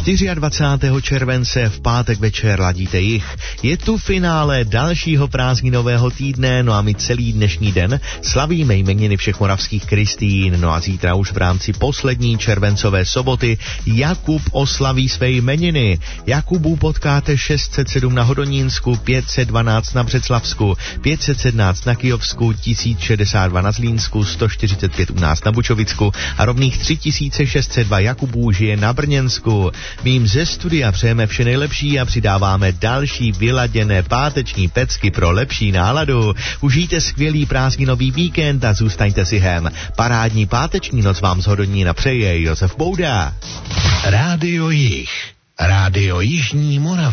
24. července v pátek večer ladíte Jih. Je tu finále dalšího prázdninového týdne, no a my celý dnešní den slavíme jmeniny všech moravských Kristýn. No a zítra už v rámci poslední červencové soboty Jakub oslaví své jmeniny. Jakubů potkáte 607 na Hodonínsku, 512 na Břeclavsku, 517 na Kyjovsku, 1062 na Zlínsku, 145 u nás na Bučovicku a rovných 3602 Jakubů žije na Brněnsku. My jim ze studia přejeme vše nejlepší a přidáváme další vyladěné páteční pecky pro lepší náladu. Užijte skvělý prázdninový víkend a zůstaňte si hem. Parádní páteční noc vám z Hodonína přeje Josef Bouda. Rádio Jih. Rádio Jižní Moravy.